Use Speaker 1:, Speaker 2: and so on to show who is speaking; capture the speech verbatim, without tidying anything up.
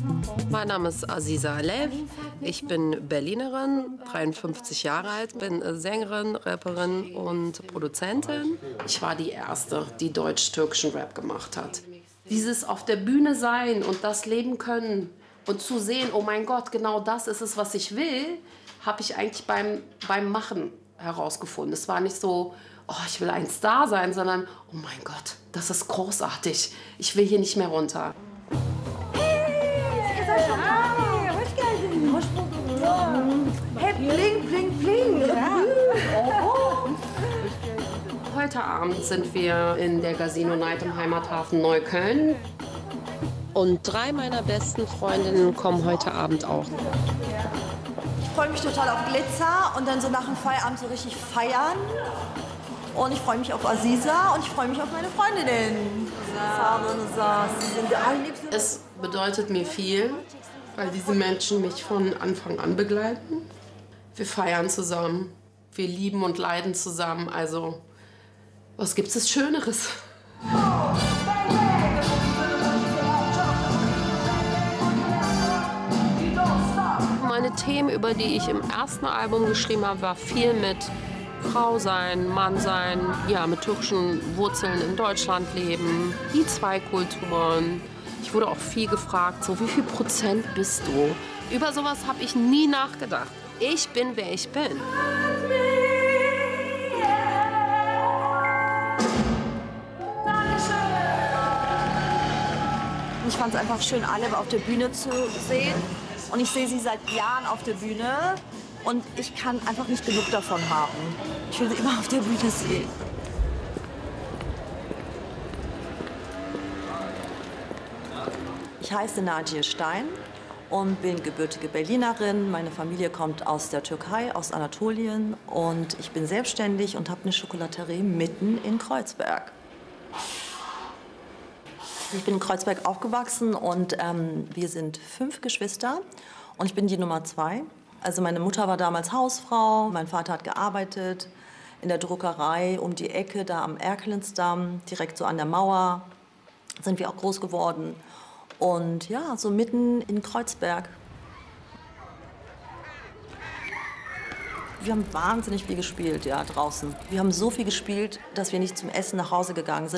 Speaker 1: Mein Name ist Aziza Alev. Ich bin Berlinerin, dreiundfünfzig Jahre alt, bin Sängerin, Rapperin und Produzentin. Ich war die Erste, die deutsch-türkischen Rap gemacht hat. Dieses auf der Bühne sein und das leben können und zu sehen, oh mein Gott, genau das ist es, was ich will, habe ich eigentlich beim, beim Machen herausgefunden. Es war nicht so, oh, ich will ein Star sein, sondern, oh mein Gott, das ist großartig. Ich will hier nicht mehr runter.
Speaker 2: Hey, bling, bling, bling. Ja. Oh.
Speaker 1: Heute Abend sind wir in der Casino Night im Heimathafen Neukölln. Und drei meiner besten Freundinnen kommen heute Abend auch.
Speaker 2: Ich freue mich total auf Glitzer und dann so nach dem Feierabend so richtig feiern. Und ich freue mich auf Aziza und ich freue mich auf meine Freundinnen.
Speaker 1: Es bedeutet mir viel, weil diese Menschen mich von Anfang an begleiten. Wir feiern zusammen, wir lieben und leiden zusammen. Also, was gibt es Schöneres? Meine Themen, über die ich im ersten Album geschrieben habe, war viel mit Frau sein, Mann sein, ja, mit türkischen Wurzeln in Deutschland leben, die zwei Kulturen. Ich wurde auch viel gefragt, so wie viel Prozent bist du? Über sowas habe ich nie nachgedacht. Ich bin, wer ich bin.
Speaker 2: Ich fand es einfach schön, alle auf der Bühne zu sehen. Und ich sehe sie seit Jahren auf der Bühne. Und ich kann einfach nicht genug davon haben. Ich will sie immer auf der Bühne sehen. Ich heiße Nadia Stein und bin gebürtige Berlinerin. Meine Familie kommt aus der Türkei, aus Anatolien. Und ich bin selbstständig und habe eine Schokolaterie mitten in Kreuzberg. Ich bin in Kreuzberg aufgewachsen und ähm, wir sind fünf Geschwister. Und ich bin die Nummer zwei. Also meine Mutter war damals Hausfrau, mein Vater hat gearbeitet in der Druckerei um die Ecke, da am Erkelensdamm, direkt so an der Mauer, sind wir auch groß geworden. Und ja, so mitten in Kreuzberg. Wir haben wahnsinnig viel gespielt, ja, draußen. Wir haben so viel gespielt, dass wir nicht zum Essen nach Hause gegangen sind.